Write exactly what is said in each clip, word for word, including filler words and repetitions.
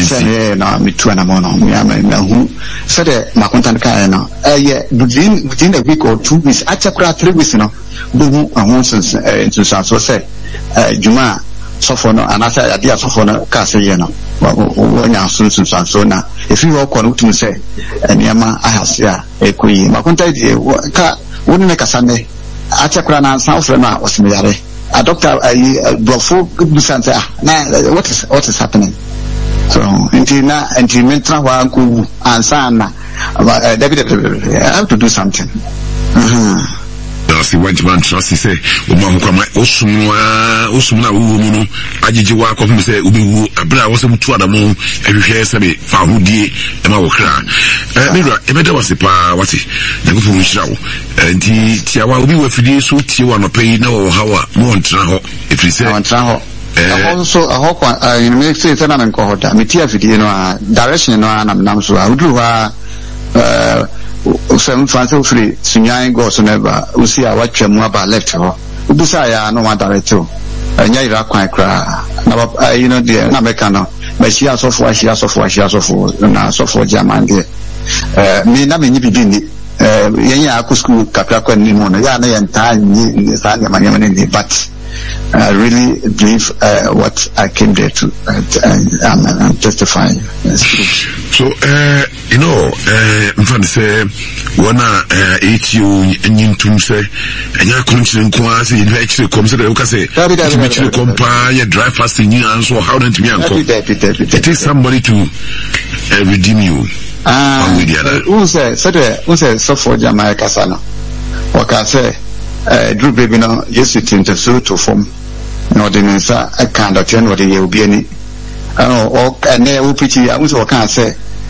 say na me two na mo no me na hu said my contact kai no eh within within a week or two weeks achakura three weeks no do hu ahun sense into so say eh juma so for no and I say idea so for no ka say ye no wonya sunsun so na if you work on to say eniama ahasia ekoyi my contact ka woni me kasane achakura na sanfre na osimiyare a doctor I before busante na what is what is happening so until na until mental wa ku ansa na David I have to do something mhm si wajman trust say o ma hokwa ma osumwa osumna wo mu no agigi wa ko say obewu abra wo sem tu adamu ehwehwe se be fa hodie e ma wo kra eh mira e beda wase pa wati na go fu nhira wo nti tia wa obi wa fidie so tie wa no pay na wo hawa mo ntra ho if you say ntra ho eh also a ho kwa you make say say na men ko hoda me tia fidie no direction no na nam so a udu ha eh some fancy free sunyan go so never we see our twam aba left ho ubusa ya no one director anya ira kwan kra na you know the na meka no ma shia so for shia so for shia so for na so for German there eh me na me nyi bibi ni eh yenya aku school kakra kwa ni mo no ya na yenta ni sa na manya ni but I really believe uh, what I came there to uh, and I'm testifying. So, uh, you know, uh, I'm trying to say, when I eat you and you to say, and you're considering quasi, you actually come to the Oka say, you compare your drive fast in you and so how don't me uncle? It is somebody to uh, redeem you. Ah, who say, who say, so for Jamaica Sana? What can I say? Uh, Drew baby no yes it into so to form no the answer I can't attend what you be any uh or and there will pity I was can say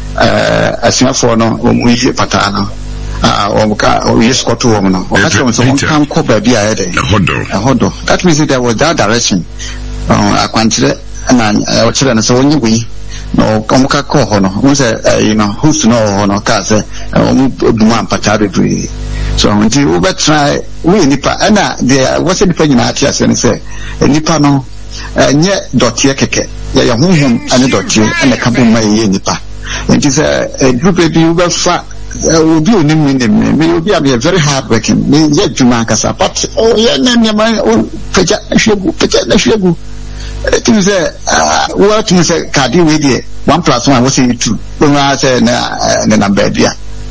uh as you for no we patano ah or ka or yes ko to woman no or that one so can come baby ahead a hodo a hodo that means there was that direction uh akwantire na o chire na so onyi we no come ka ko ho no we say you know who's no ho no ka say o bu man patare be so until we try we nipa ana there was a nipa nyina ati ase ne say nipa no nye dotie keke ya ya honhom ane dotie ane kabon ma ye nipa nti say group bi we fa obi onim ni me obi am very hard working me ye djuma kasa but oh ye na me ma peja hwegu peja na hwegu it is uh what you say kadi we there one plus one was two when I say na na number dia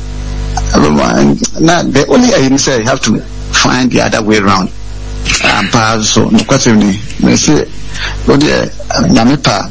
now the only I say you have to find the other way around and pass so no question me say go there nyamepa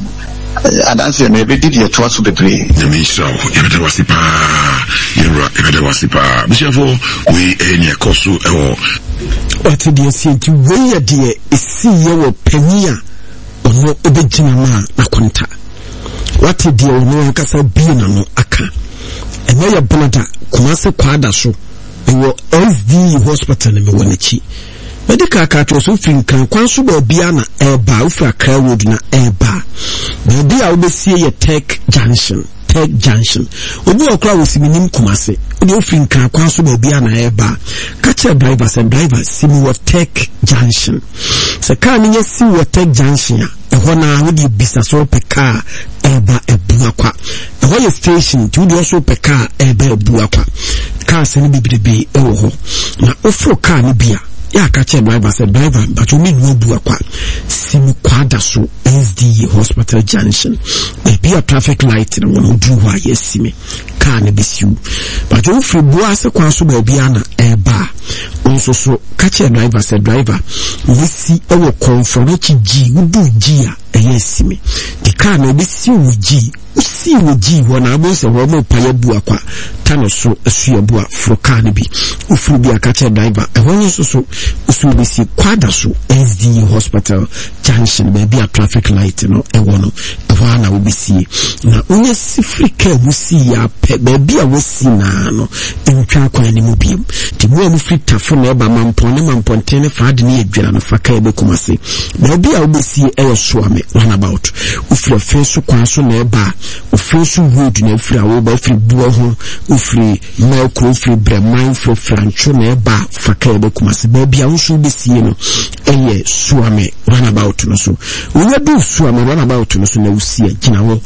adanse me be did your trust be pray me so you better was pa you better was pa bishafo we enya koso e ho what the senti we de esi ye wo panyia ono obegina ma akonta what the ono akasa bi na no aka enya ya bonada kumase kwada so ewo S D hospital me wonichi medical card so finkan kwan so ba bia na eba ufra Accra road na eba na bia obesie ye Tech Junction Tech Junction obi okra wosiminim kumase obi ofinkan kwan so ba bia na eba catch driver say driver simi wo Tech Junction se car ni si wo Tech Junction a eho na wodi bisa so pe car eba ebu akwa eho ye station ti wodi so pe car eba ebu akwa car se ni bibibi ewo ho na ofro car ni bia ya catch driver say driver but you need no bu akwa simi kwada so S D Hospital Junction e bia traffic light na won du wa yesimi car ni bisiu but you free bua se kwan so ba bia na eba onso so catch driver say driver wisi ewo confirmation G udu G a yesimi the car na bisi uji usi uji wona abose wo mo paye bu akwa tano so asu abua fro car ni bi ufru bia catch driver e won so so usu bisi kwada so S D Hospital Junction be bia traffic light no e wono e wa na obisi na onye sifrika musi ya pe be bia wosi na no entwa kwa ni mu biem ti mo mu fita fo na eba mampon ne mamponte ne fa de ne edwira no fa ka ebe kumase be bia obisi e yo so ame run about ufri fesu kwa so na eba ufresu road na ufri awo ba ufri buo ho ufri micro ufri breman fro francho na eba fa ka ebe kumase be bia unso obisi no eye so ame run about no so we do so ame run about no so na usia gina wo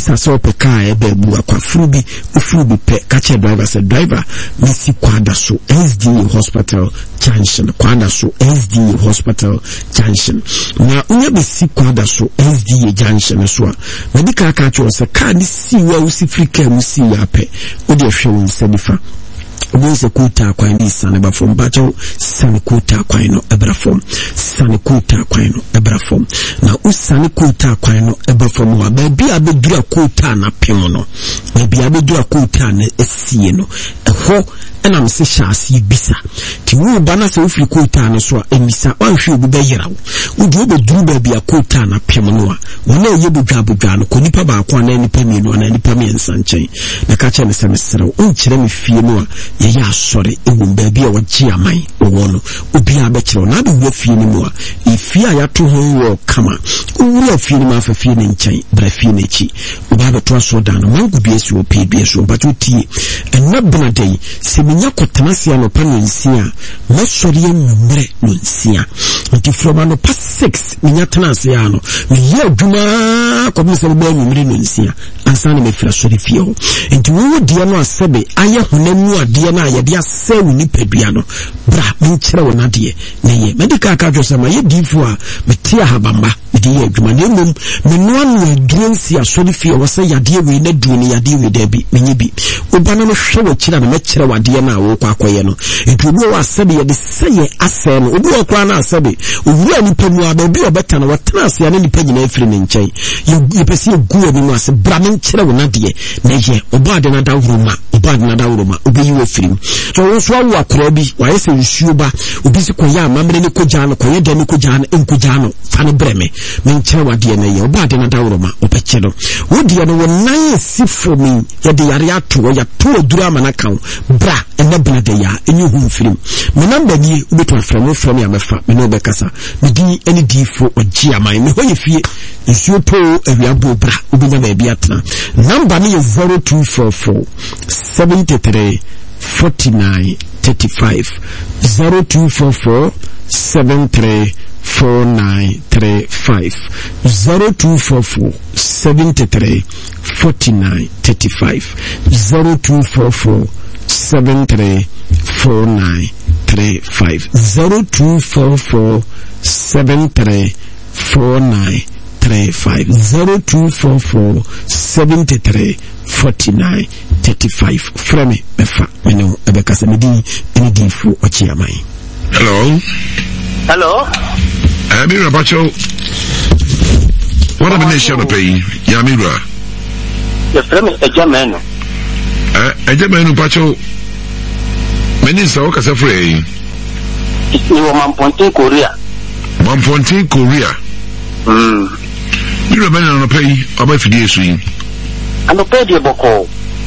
bisa so pe car e be bu akwa frubi frubi pe catch driver say driver misi kwada so S D A hospital junction kwada so S D A hospital junction na unye be si kwada so S D A junction so a medical catch was a car ni si wa usi free care usi ya pe odi ehwe won sedifa Obuse kuta kwa ni sane ba from bacho sane kuta kwa ino ebra from sane kuta kwa ino ebra from na usane kuta kwa ino ebra from wa baby abedura kuta na pemo no baby abedura kuta na esie no eho ena mse shasi bisa ti wo bana se ofiri kuta na so emisa wanhwe obu beyira wo odi obeduru baby akuta na pemo no a wona ye bodwa bodwa no ko nipa ba akwa na nipa mienu na nipa miensa nchen na ka che me se mesere wo nkyere me fie no a ye ya sori ewu baby a waji aman wo no obi a bekire na be wo fie ni mu a ifie a ya to ho wo kama wo fie ni ma fa fie ni nchen bra fie ni chi oba be to so dan no mangu bi esi wo pe bi esi wo batu tie enna bena dai se menya kotenasia no pa no nsia ma sori emumre no nsia nti from no pa six menya tenasia no me ye adwuma ko bi se be emumre no nsia ansa na me fira sori fie ho nti wo die no asebe aye honamu ade na ye dia sewu ni pedua no bra menkyere wona de na ye medical ka jo sama ye difu a metia habamba de ye adwuma ne mum me no anu adrensi asori fie wo se yade we na du ne yade we da bi menye bi obana no hwe wo kira na mekyere wade na wo kwa akoye no etu obi wo asebe ye de seye ase no obi wo kwa na asebe owura ni pemu aba bi obeta na watena ase na nipa nyina afiri ne nkyai ye pesi egu obi mu ase bra menkyere wona de na ye oba de na da wuruma oba de na da wuruma obi yi wo firi so wo so awu akora bi wa yese nsuo ba obi si koya amamre ne koja no koye de ne koja no enkoja no fa ne breme menkyere wade na ye oba de na da wuruma obeche no wodi no wonan si for me ye de yare ato ya to dura mana kan bra ena bna de ya enyu hu firim me namba ni obeto aframo from ya mefa me no bekasa me di eni difo oji aman me hoye fie nsuo po awiabo bra obenya ba bia tena namba ni zero two four four seven three forty-nine thirty-five zero two four four seven three four nine three five zero two four four seven three forty-nine thirty-five zero two four four seven three four nine three five zero two four four seven three four nine three five zero two four four seven three forty-nine thirty-five from me befa me no ebeka se me di eni di fu ochi amai. Hello. Hello. Amira Bacho. What have been shown to pay? Yamira. Your friend is a German. Eh, a German Bacho. Many so kasa free. It's new Mamponte Korea. Mamponte Korea. Hmm. You remember on a pay about for the swing. And the pay the boko.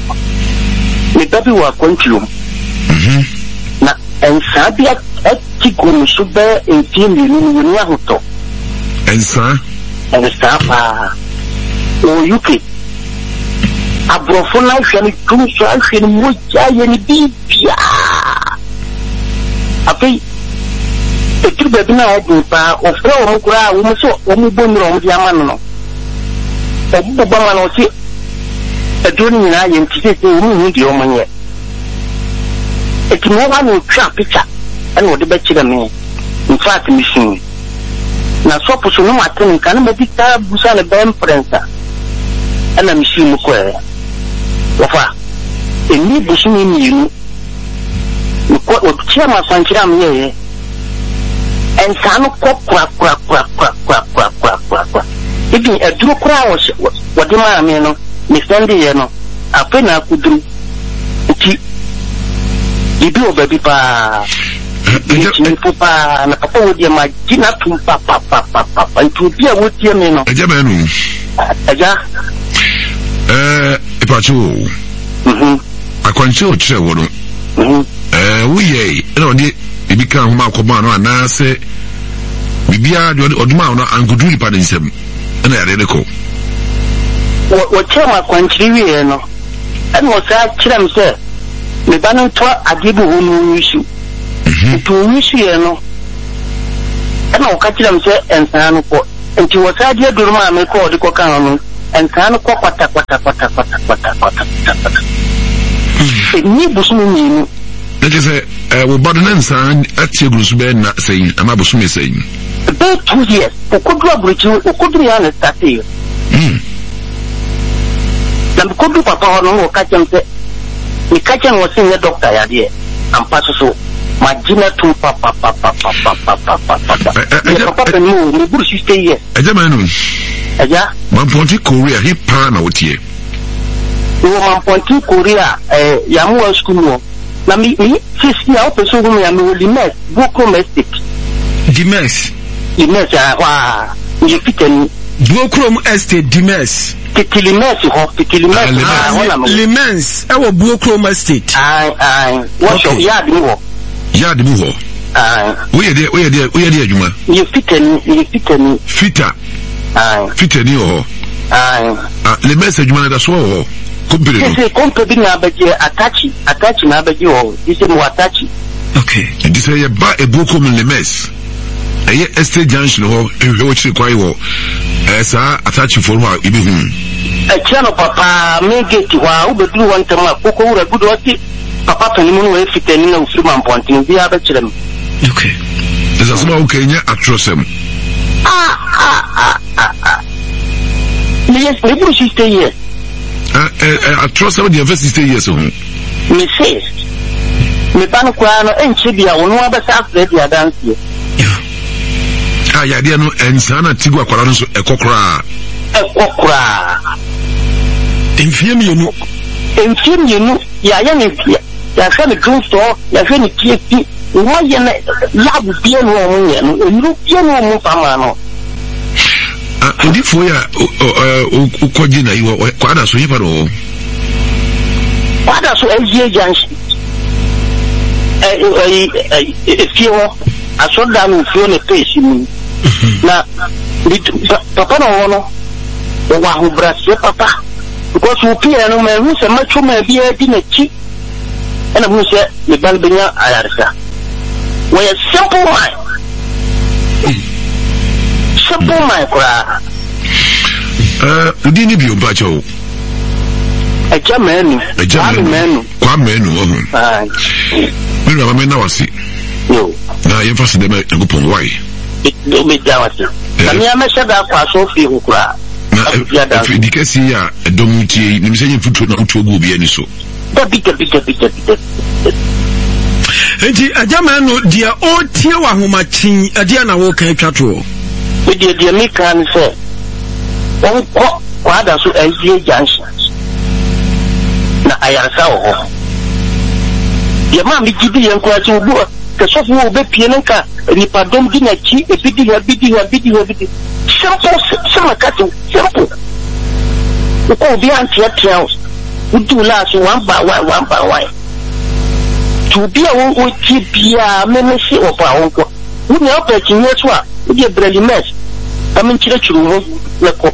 Me baby wa kontium. Mhm. Na ensabia etiko musube entimi ni ni ahuto. Ensa? Ensa pa. O U K. Abrofo na hwe ni tum so ahwe ni moja ye ni bibia. Afi etu baby na adu pa ofre o mu kura o mu so o mu bonro o mu dia manu no. Obu ba manu ti edoni ni na ye ntise se o mu hu di o manye. Etu no wa no twa picture and wo de be kire me. In fact mission. Na so po so no maten kan na dikta busa le ben prensa. Ana mission mu ko e. Wafa. Eni busu ni ni nu. Ko o tia ma sanchira me ye. En sanu ko kwa kwa kwa kwa kwa kwa kwa kwa kwa. Ibi eduru kura wo wo de ma me no. Me send ye no. Ape na kuduru. Ti ibi o baby pa. Ni papa na papa wo de ma gina tum papa papa papa. Ntu bia wo tie me no. Eja ba nu. Eja. Eh, ipacho. Mhm. Akwanche kire wo no. Mhm. Eh, wo ye, na odi ibi kan homa akoma no anase bibia de oduma no ankuduri pa nsem. Na yare ne ko. Wo wo chema kwanchiri wie no. En wo sa kire me se me ba no to adebu hu no issue. Mhm. To issue ye no. En wo ka kire me se ensan no ko. Enti wo sa de duruma me ko de ko kan no. and can kwata kwata kwata kwata kwata kwata. Ni busumi. That is a we bought an sign at your group ben saying, I'm a busumi saying. About two years, who could drop which you could be honest that year. Hmm. Now, could do papa or catch him. The catching was in the doctor idea and pass so. My dinner to papa papa papa papa papa. Papa no, the bush stay here. A German. Aja. One point Korea, he pan out here. One point Korea, eh, Yamu school. Na mi mi sisi ya opeso gumi ya mi limes boko mestic. Dimes. Limes ya wa ni kiteni. Buokrom estate Dimes. Kitilimes ho kitilimes ah wala mo. Limens e wo Buokrom estate. Ai ai. What your yard ni wo? Yard ni wo. Ai. We dey we dey we dey adwuma. Ni kiteni ni kiteni. Fita. Ai. Fita ni ho. Ai. Ah limens adwuma na so ho. Company. This company na abaje attach attach na abaje wo. This is what attach. Okay. This say ya ba e Buokrom limens. Eye estate junction ho e wo chiri kwai wo. Eh sa attach for ho ibi hu. E chano papa me get wa ubedu wan tama koko ura gudu ati papa panimu we fiteni na ufirma mpontin bi abechirem. Okay. This is ma okay nya atrosem. Ah ah ah ah ah. Yes, me buru stay here. Eh eh atrosem the first stay here so. Me says. Me pano kwa no enche bia wonu abesa afre dia dance. Ah ya dia no ensana tigu akwara no so ekokora. Ekokora. Enfie mienu. Enfie mienu ya ya ne ya fa ne drink store ya fa ne T F P wo ye na lab bia no mo ye no enu bia no mo fama no. Ah odi fo ya o koji na iwo kwa da so yipa no. Kwa da so ezie junction. Eh eh eh fio asoda no fio ne page ni. Na papa no wono wa hu brase papa because we pay no man who say macho man bi e di na chi and who say the balbenya ayarsa we simple man simple man kura eh udi ni bi o ba cho e jamanu e jamanu kwa menu ohun ah mi ra ma na wasi yo na ye fasi de me ngopon why do me jawasi na mi amesha da kwa so fi hukura na edikasi ya edomutie ni msenye futu na utu ogu bi ani so bita bita bita bita enti ajama no dia o tie wa homachin adia na wo kan twato we dia dia me kan se won ko kwada so ezie junction na ayarsa wo ho dia ma mi gidi yen ko ati obu ke so fu obe pie nka ni padom di na chi e bidi ha bidi ha bidi ha bidi simple sama kato simple ko bi anti atrials udu la so one by one one by one to be a wo ti bia me me si opa wonko wo ne opa kinye so a wo de breli mess am chire churu ho le ko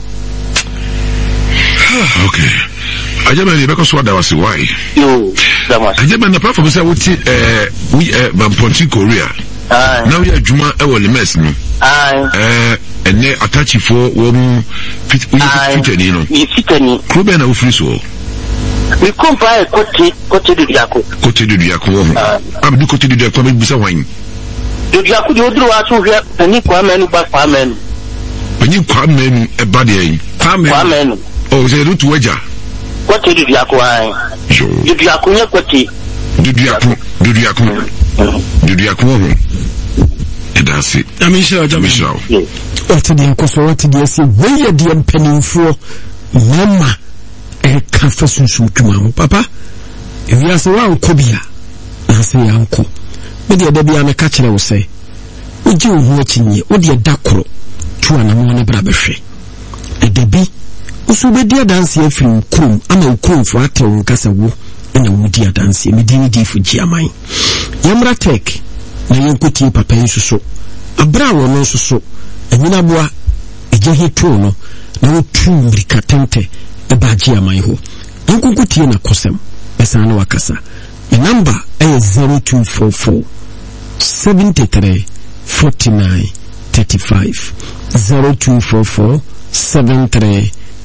okay ajama ni beko so da wasi why yo da was ajama na platform say wo ti eh we eh Bamponti Korea ah now ya juma e wo le mess no ah eh ene attach for wo mu fitani no fitani kube na ufiri so we compare kote kote de diako kote de diako wo abdu kote de diako be bisa wan de diako de odru wa so hwe ani kwa menu ba kwa menu ani kwa menu e ba de yin kwa menu o ze rutu waja kote de diako ai jo de diako nya kote de diako de diako de diako wo e da si amisha amisha what the enkoso what the say we ye the mpanimfo mama e ka fa sunsun twuma papa e wi ase wa nkobia na se yanko me de da bia me ka kire wo se uji wo hu akinye wo de da koro tuwa na mo ne bra behwe e de bi usu be dia dance afiri krum ama ukrum fo atewo kasa wo ena wo dia dance me di ni di fu giaman yamra tek na yankuti papa nsuso abra wo no nsuso anyina boa eje hitu no na wotu mrika tente e baji amai ho nkunkutie na kosem esa na wakasa e number e zero two four four seven three four nine three five zero two four four seven three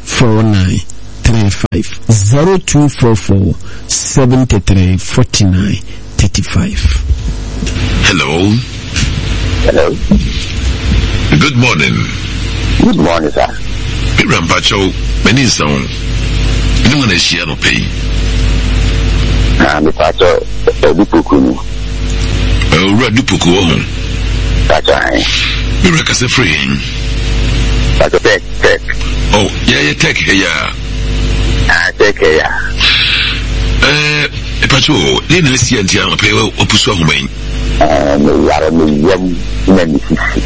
four nine three five zero two four four seventy three forty nine thirty five. Hello. Hello. Good morning. Good morning, sir. Rampacho, many sound. No one is here to pay. I'm the Pacho, the Puku. Oh, Red Puku. That's right. You reckon it's free? That's a tech, tech. Oh, yeah, yeah, tech, yeah. Ah, tech, yeah. Eh, Pacho, didn't you see until I pay or push on me? Um, I am a young man.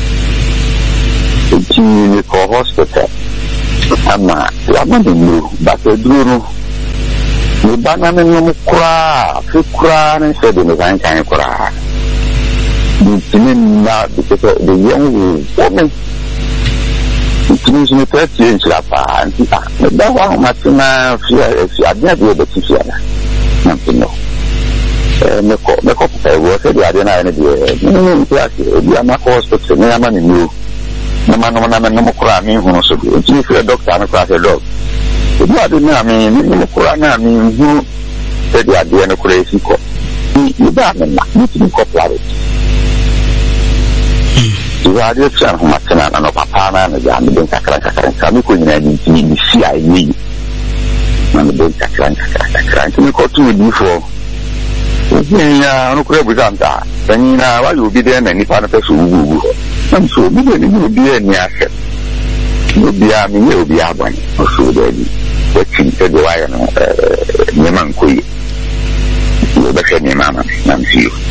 It's in the hospital. I'm not, I'm not new, but I do. The banana no cry, to cry and said in the kind of cry. The now because the young woman. It means me thirty inch la pa, and that one Martina fear if you are not able to fear. Nothing no. Me ko me ko pa wo se dia de na ne de. Me class we are not hospital, me am new. No man no man no kura mi hu so. Ti fe doctor na class dog. You are doing I mean, no kura na mi hu se dia de na kura isi ko. You ba me na, you ti ko plare. You are just saying how much na no papa na na ya me den kakran kakran ka mi ko nyina ni ni si ai ni. Na me den kakran kakran kakran ki ko tu di fo. Ya no kura bu zanta. Tani na wa you be there na ni pa na pesu ugu. I'm so be there ni be ni ase. No be a mi you be a ban. So there ni. What you said why no eh ni man ko yi. You be ni mama na see you.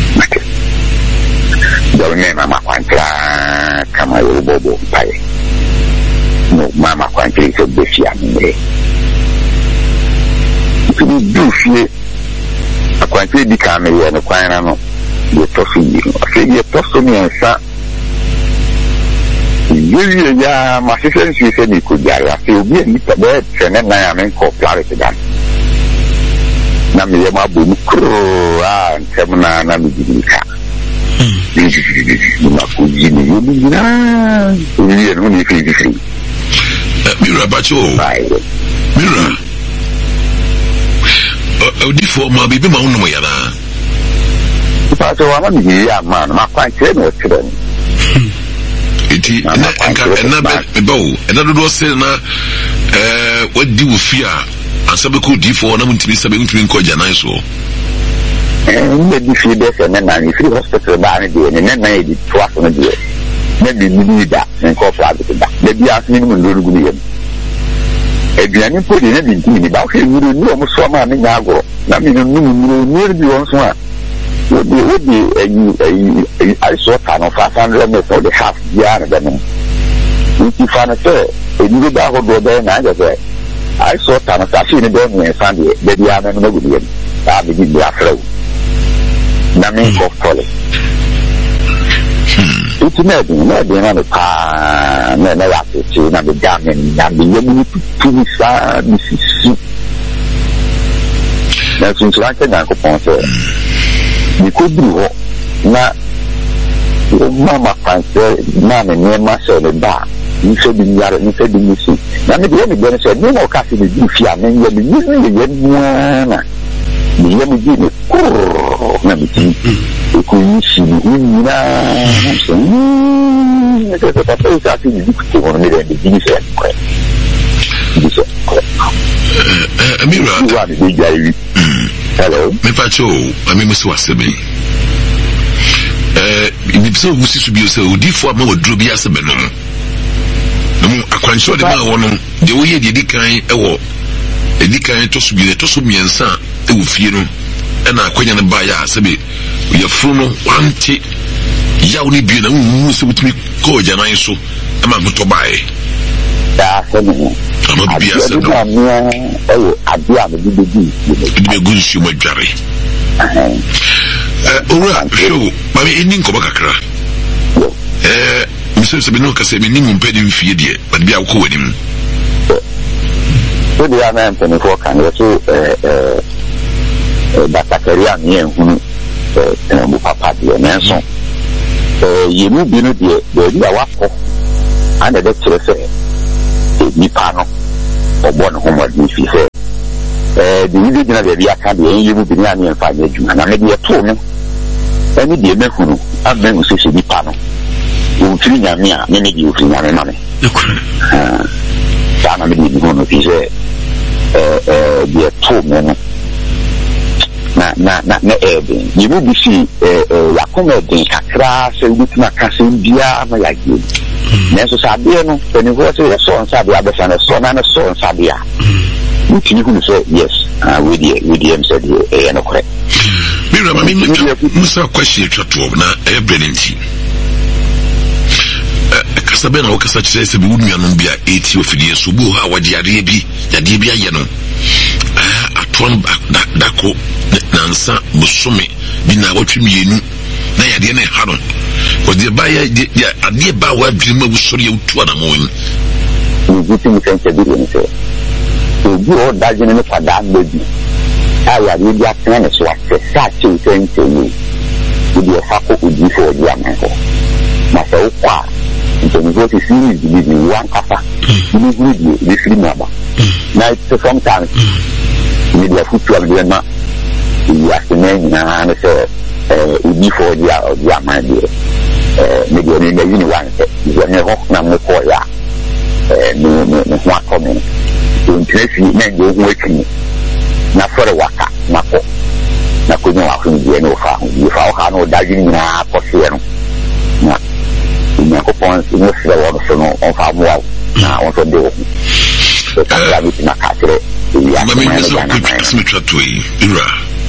Don't mama kwanta kama yo bobo pai. No mama kwanta is a besi amire. To do fie akwanta di kama yo no kwana no. Ye tofu yi. Afi ye tofu mi ensa. Ye ya ma se se se ni ko ja afi obi ni pe be tene na ya men ko clarity dan. Na mi ye ma bu mu kro a ntem na na mi di ka. Ma cugini io mi dirà io non mi fidi fidi Mira Bacho Mira o di forma bibi ma unu ya na Bacho wa ma mi ya ma ma kwa che no tire iti na enka na be bo na do do se na eh wadi wo fia asabe ko di for na mutimi sabe mutimi ko jana so ne di fi de se na na ni free hospital ba ni de ne na e di twa so na de ne bi ni da en ko fa de da de bi afi ni mun do gu ni yem e bi ani po de ne bi ni ba o se wuru ni o mo so ma ni nya agoro na mi no nu mu ni bi won so a o de o de ayi I saw tan of five hundred meters of the half year da no ni fa na se e ni ba ho do de na ja se I saw tan of afi ni de ni san de de bi ana no gu ni yem ta bi di afro na me ko fole itu na di na di na pa na na ya ti na be gamen na be yemu tu sa bisisi na suntura ke na ko ponse ni ko duro na o mama panse na me ne ma se le ba ni se bi yare ni se bi ni si na me de ni be se ni mo ka se bi fia me ye ni ni ye na ni ye mi di ni na mi ti ko ni si ni na so ni ke ta ta sa ti ni ko ko ni de di se ko di se ko Amira wa ni ja yi hello me pacho ami musu asebe eh ni so wusi su bi o se odi fo ama oduro bi asebe no no akwancho de ma wo no de wo ye de di kan e wo edi kan to su bi to su miensa e wo fie no e na akwanya ne ba ya asebe ye furu no wanti ya wo ni bi na wo se butumi ko janan so e ma goto bae ya se no ama bi ase no eh adi am bi bi bi be gun su mo dware eh ora show ma me eni nko bakakra eh miso se bi no ka se me ni mu pedi mfie de ba bi akọ wanim so dia na mpene ko kan so eh eh batakeria ni ehunu eh mu papa de na so eh yemu bi no de de dia wakọ ande de kire se ni pa no born home of this. Uh, the indigenous area can be any you be and find you, and I may be a two men. Any dear Mehunu, and men who say she be panel. You feel Yamia, many you feel Yammy money. Sana may be one of his, uh, dear two men. Na na na na ebe you will be see eh eh yakoma den kakra se wutima kase bia ma yage nenso sabe no peni ho se so sabe abesa na so na na so sabe a wutini hu so yes ah we dey we dey am said eh no correct mira ma mi musa question twato na e brenenti eh kasabe na okasa kire se bi wunu anom bia eti ofidie so bu ha wadi ade bi yade bi aye no eh aton dako nansa busome bi na watwimi yenu na yade na ha no ko de ba ya ade ba wa dwima wusori ya utu na mo yin ni gutu mi kan chebi ni so so bi o da jene ne fada bebi aya bi dia kan ne so ase sa che ten ten ni bi o fa ko uji fo dia man ko ma so kwa nto ni go ti siri bi ni wan kafa ni guru di ni free maba na sometimes ni dia futu abi na ya senen na na so eh ubi for dia dia man dia eh me dia ni ni wan se dia ne ho na mo ko ya eh ni ni ho akome so ntrefi na ndio ho akini na fore waka na ko na ko ni wa hu dia no fa hu fa ha no da jini na ko se no na ni ko pon ni se wa so no on fa mo na on so de ho so ka ya bi na ka tere ya ma mi so ku smi twato yi ira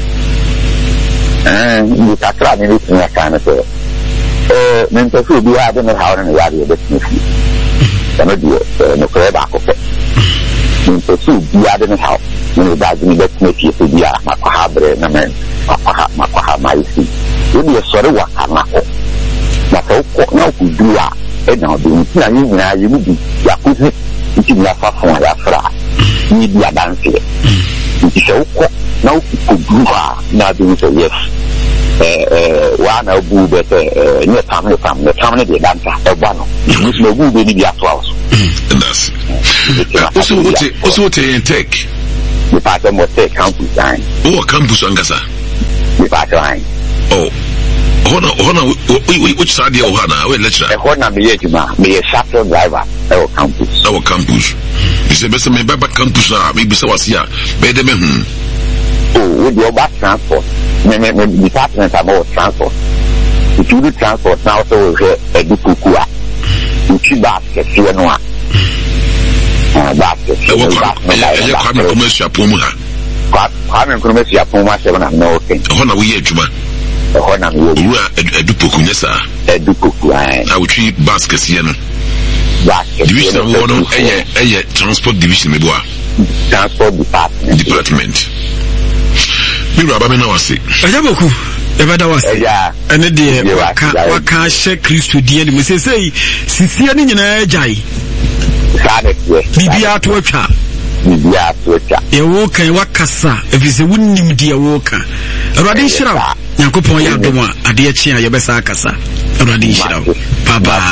eh ni ta tra ni ni na kana so eh men to su bi ha de na ha na ya bi de ni kana di no ko ba ko pe ni to su bi ha de na ha ni da ni de ni ti su bi ha ma ko ha bre na men ma ko ha ma ko ha mai si ni so re wa kana ko na ko ko na ku du a e na do ni na ni na yi bi ya ku ni ti na fa fon ya fra ni bi adanse ni se ko na ku du a na do ni so yes eh eh wa na bu be eh ni tam ni tam ni tam ni de danta e gba no ni so bu be ni bi ato house that's also what also what take ni pa te mo te campus design oh campus angasa ni pa te line oh hona hona which side you hona we lecturer e hona me ye juma me ye shuttle driver e campus e campus you say best me baba campus ah me bisa wasia be de me hu oh with your back transport me me me department about transport if you do transport now so we e du kukua uchi back ke fie no a ah back ke fie no e ye kwa me commercial pomu ha kwa kwa me commercial pomu se na no okay hona we ye juma hona me we edu poku nyesa edu poku ai na we treat basket ye no basket division wo no eye eye transport division me bo a transport department department Mira ba me na wase ajaboku e bada wase ene de waka waka hye Kristo die ni mesesei sisia ni nyina ajai sade bibia to atwa bibia to atwa e wo kan wakasa efise wunnim de wo ka awrade hira yakopon ya dom a ade achi a ye besa akasa awrade hira baba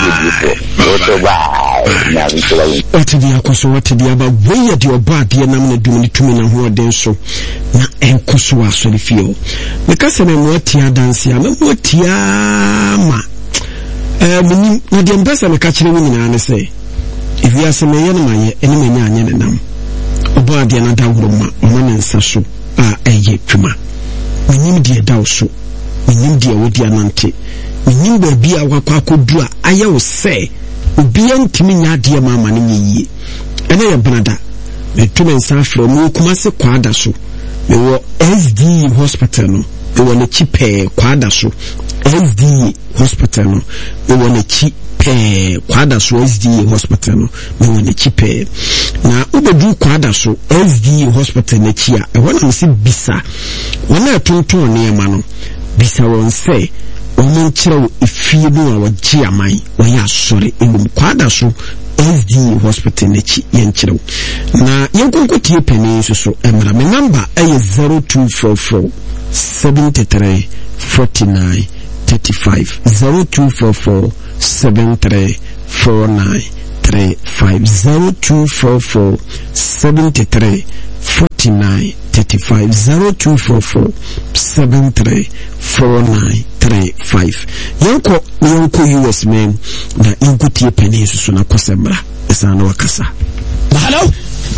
otidi akoso otidi aba we de oba de nam na dum ni tumi na ho den so na enkoso asori fio me kase na mo tia danse a me mo tia ma eh mini na de mbesa me ka kire wo nyina ne se ifi aseme ye na maye eni manya anye ne nam oba de na dawro ma o ma nsa so a eye twuma menim de dawo so menim de wodi anante menim ba bia wakwa akodu a aye wo se obi antimi nya de ma ma ne yie ene ye brada me tume nsa afro mo kuma se kwada so me wo S D hospital no me wo na chipe kwada so S D hospital no me wo na chi pe kwada so S D hospital no me wo na chipe na ubedu kwada so S D hospital na chi a e wona me se bisa wona tonton ne ma no bisa won se omo nkyerɛ efie no a wɔgye aman wɔyɛ asɔre ɛwɔ kwada so S D hospital n'akyi yɛnkyerɛ na yɛnkonkotie pani nso so ɛmmara me number ɛyɛ zero two four four seven three four nine three five zero two four four seven three four nine three five zero two four four seven three four nine three five zero two four four seven three four nine three five. Yanko yanko U S men na inkutie penny so na kosembra esa na wakasa. Hello.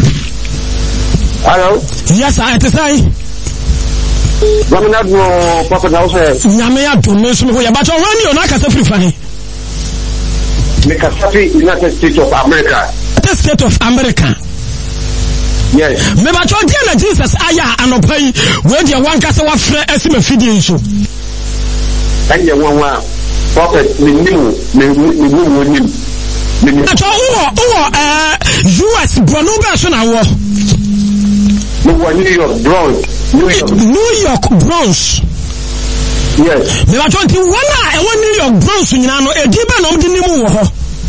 Hello. Yes, I to say. Governor no papa na say. Nyame ya do me so me ya but when you na kasa free fane. Me kasa free United States of America. United States of America. Yes. Me ba cho dia na Jesus aya anopai we dia wan kasa wa frɛ asime fidie so. Anya wan wa prophet me nimu me me nimu nimu. Na cho wo wo eh U S bronu ba so na wo. Me wa New York Bronx. New York. New York Bronx. Yes. Me ba cho ti wona e wo New York Bronx nyina no edi ba no mdi nimu wo ho.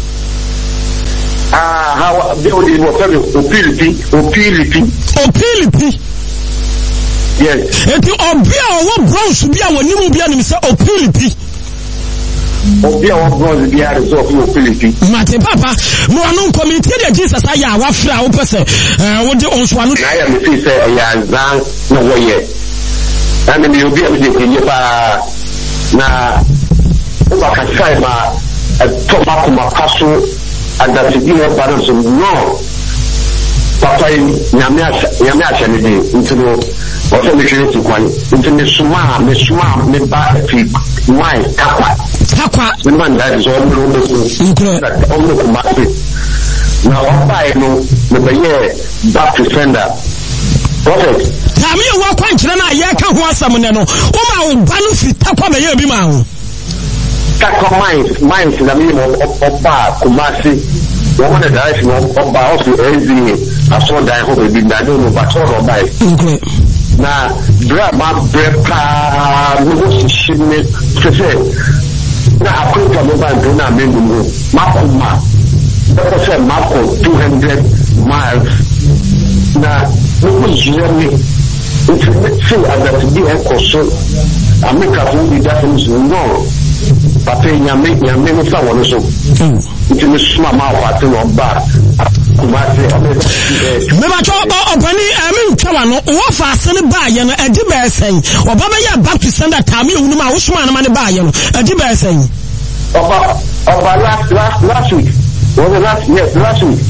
Ah, how they will be opility, opility. Opility. Yes. Eti obia wo Bronx bia woni mu bia nim se opility. Obia wo Bronx bia result opility. Mate papa, mo anu community de Jesus aya wa fra wo pese eh wo de onso anu. Na ya me fi say ya zan na wo ye. Ana me obi am de kenye pa na o ba ka sai ma to ma ko ma kaso and that you have parents no papa nyame nyame achane de ntino o se me kire tu kwani ntino suma me suma me ba fi why kakwa kakwa me man that is all no no that all no ma fi na o ba no me be ye back to sender prophet tami e wa kwankyere na ye ka ho asam ne no o ma wo ba no fi takwa me ye bi ma ho kakwa mind mind na me mo oba kumasi one of the guys no oba also easy aso dan ho be na no but all oba okay na bra ma brepa no shime se na akwenta mo ba do na me no makuma that say mako two hundred miles na no journey it's so that the ecoso America will be that no papa nyame nyame no fa wono so nti me suma ma wa te no ba kuma se me ba cho opani emi ntwa no wo fa asene ba ye no adi ba esen oba ba ya back to sender time ehunu ma wo suma na ma ne ba ye no adi ba esen oba oba last last last week was the last yes last week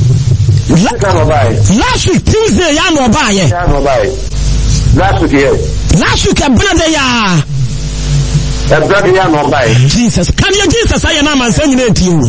last week Tuesday ya no ba ye ya no ba ye last week yes last week abena de ya a brother ya no buy Jesus can you Jesus say na man say nyina etim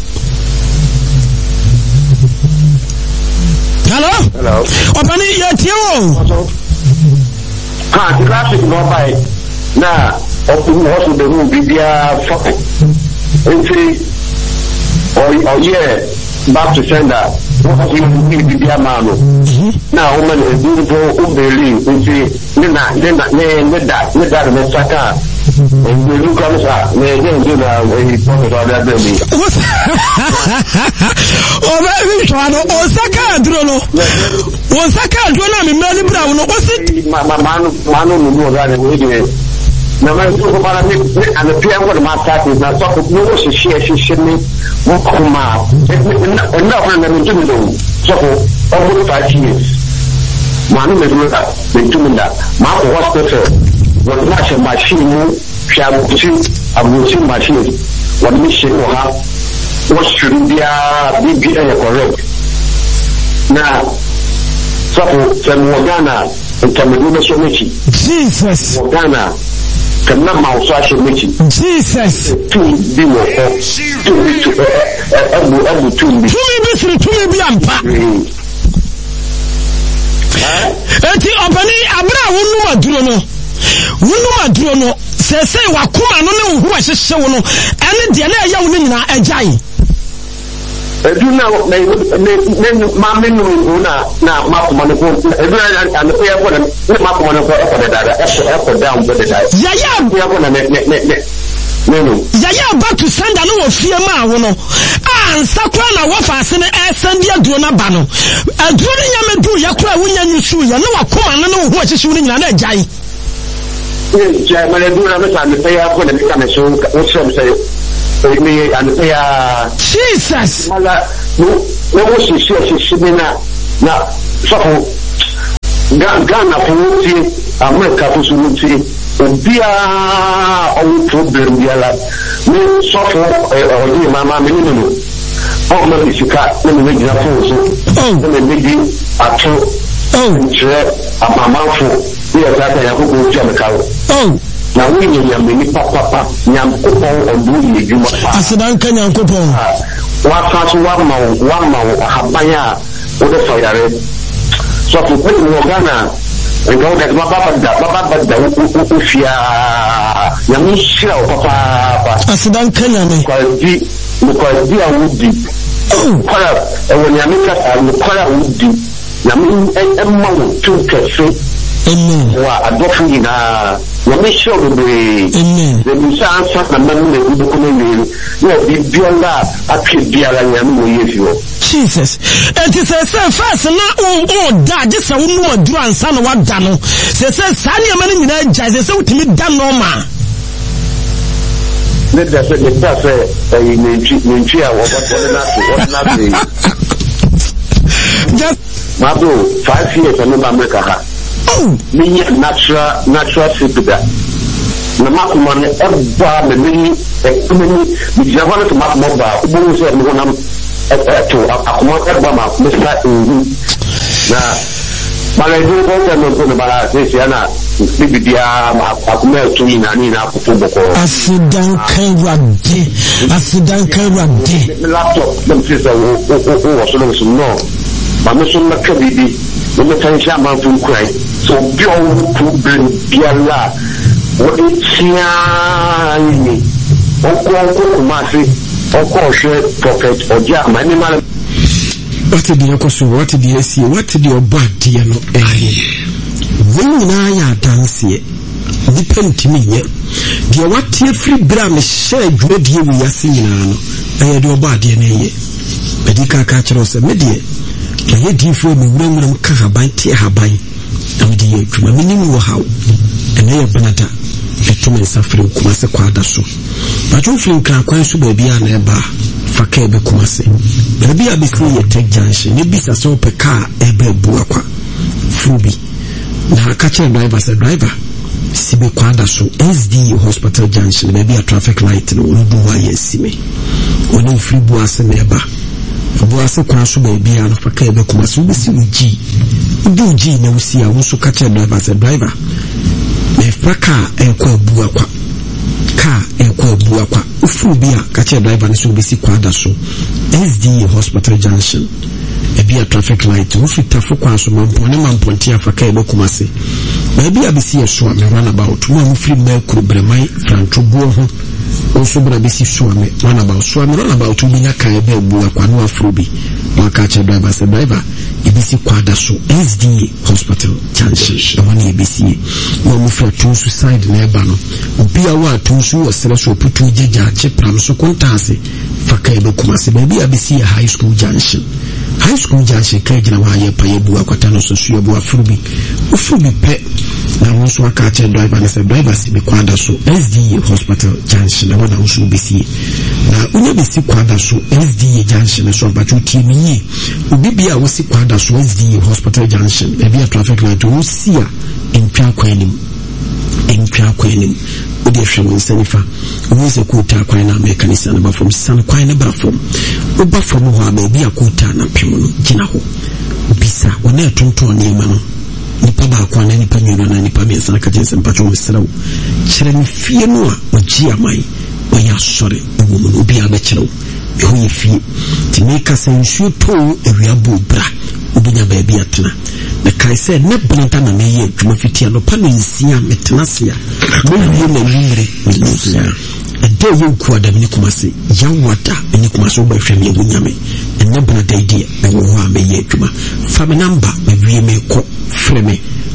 hello hello opani ye tio ha the traffic no buy na open house the room bibia fuck enti or or yeah back to sender what we bibia mano na o man e do do o beli enti na na na na da na da na saka and we look at that me again do na we talk about that baby o baby so no o saka duro no o saka duro na me meli bra no o si ma ma manu manu no ga we de na ma ko para me and the pian what my start is na so ko no se share se share me mo kuma na na fa na me tumi do so ko over five years manu me do that me tumi da ma ko hospital what na machine shabuti abuti machine what me she no ha what should be a big correct na so for Ghana ntamedu so mechi Jesus Ghana kana mausa she mechi Jesus tu bi wo tu bi tu abu abu tu bi tu bi siri tu bi ampa eti obani abra wonu maduro no wonu maduro no sese wakoma no ne wo ahyehyɛ wo no ene de na ɛyɛ wo no nyina agyae edu na ne ne ma menu na na makoma no ko edu na an ko yɛ ko na ne makoma no ko e ko de dada e ko down bo de dada ya ya ko yɛ ko na ne ne ne menu ya ya back to sender no wo fie ma wo no ansa kora na wo fa ase ne ɛsɛnde aduro na ba no aduro ne nyame du ya kora wo nya nyusu ya ne wakoma no ne wo ahyehyɛ wo no nyina na agyae yeah, man, I do not understand the pay up when it comes so what's some say. me and ya Jesus mala no no she she she na na so Ghana for wuti America for wuti obia o problem biala me so for o di mama me ni no o me sika me me gina fo so me me di ato oh je amama fo ya ta ya ko ko je me kawo oh na we ni nyam ni papa papa nyam ko pon odu ni juma asidan kan nyam ko pon wa ka so wa ma wa ma habanya o de so yare so for put in Ghana and go that baba da baba da u fia ya mi shira o papa asidan kanya ne kwa di kwa di awudi kwa e woni amika sa kwa awudi na mi emma wo tu kefe amen wa adofu ina ya mi shira be amen the misa ansa na manu le gudu ko ne ya bi biola akwe biara ya mi yefio Jesus. And it says, first, na oh, oh, da, just a woman, do and son of what dano. Says, Sanya man in the jazz, so to me, done no man. Let us say, let us say, in Nigeria, what was not just Mado, five years, and never make a hat. Oh, me, natural, natural super. Na makumane eba me mini e mini mi jawana to makumba ubu se mi wona to akuma eba ma misa ngu na mala ndu ko ta no ko mala se se ana bibidia ma akuma to ni na ni na kufu boko asidan kawade asidan kawade laptop dem se so o o o so so no ba me so na kabidi me tan sha ma fu krai so bio problem biala what is here? Oko Kumasi, Oko She Prophet Oja, my name. What did you call what did you see? What did your body no eh? When I dance here, depend to me. Dear what your free bram share dread you we are seeing. I do body and a medical catcher of the media. Can you give me when I'm Kahabai Tiahabai? I'm the to my minimum how and they are Benata. Etume safari kumase kwa daso bacho flim kra kwan so ba bia na eba faka ebe kumase ba bia bisi ye tech junction ne bisa so pe car ebe buwa kwa frubi na akache driver say driver sibe kwa daso S D hospital junction ba bia traffic light no odu wa yesime oni free buwa se na eba buwa se kwa so ba bia na faka ebe kumase bisi uji udu uji na usi a wo so kache driver say driver If car enko bua kwa car enko bua kwa ufu bia kache driver so bisi kwada so S D hospital junction e bia traffic light ufu tafo kwa so mampo ne mampo ntia faka ebe kumase ba bia bisi so me run about mo free me kru bremai franto buo ho oso bra bisi so me run about so me run about ubinya ka ebe bua kwa no afrobi wa kache driver se driver ibisi kwada so S D hospital junction wani ibisi mo mu fra to suicide na eba no obia wa to su osere so putu jeja che pram so kontase faka ebe kumase ba bia bisi high school junction high school junction ka gina wa ye paye bua kwata no so su ye bua frubi frubi pe na wo so aka che driver na se driver si be kwada so S D hospital junction na wana wo so bisi na unya bisi kwada so S D junction so ba tu ti mi obi bia wo si kwada so S D hospital junction e bia traffic light wo si a entwa kwanim entwa kwanim odi hwe nsanifa wo se kuta kwan na mekanisa na ba from san kwan na ba from oba from ho a bia kuta na pem no gina ho bisa wona tonton ne ma no nipa ba kwa na nipa nyino na nipa miensa na kajense mpacho mesra wo kyere ni fie no a ogia mai wo ya sore wo mu obi abekere wo e ho ye fie ti meka sensu to ewia bo bra obinya ba bia tena na kai se na blanta na meye adwuma fitia no pa no nsia metena sia mo wie na nwumre nsia ade yo ku adam ni kumase ya wada ni kumase oba hwem ye bunyame enne blanta ide e wo ho a meye adwuma fa me number me wie me ko freme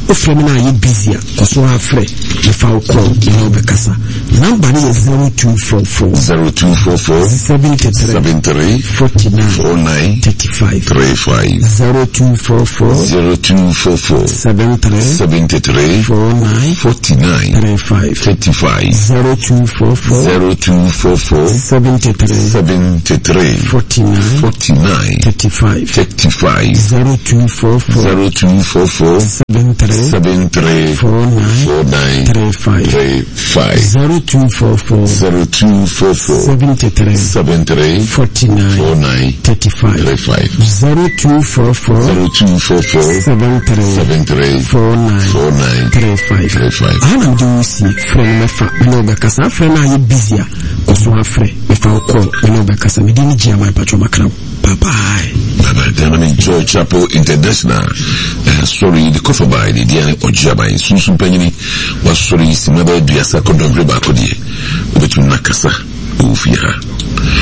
ofre me na ye busy koso afre me fa call you be kasa number is zero two four four zero two four four seven three forty-nine forty-nine thirty-five thirty-five zero two four four zero two four four seven three forty-nine forty-nine thirty-five thirty-five zero two four four zero two four four seven three forty-nine forty-nine thirty-five thirty-five zero two four four zero two four four seven three forty-nine thirty-five zero two four four zero two four four seven three forty-nine thirty-five zero two four four zero two four four seven three forty-nine thirty-five Anam do see friend me fa me no be kasa friend na ye busy a koso afre me fa call me no be kasa me di ni jia my patro makram bye bye bye bye. Then I'm in Joy Chapel International. Uh, sorry, the coffee by the Diane Ojaba in Susun Penny was sorry, Simaba Diasa Kodon Reba Kodie, Obetu Nakasa, Ufia.